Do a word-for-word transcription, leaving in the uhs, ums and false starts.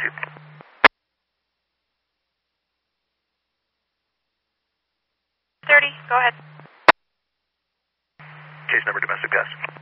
you. thirty, go ahead. Case number domestic gas.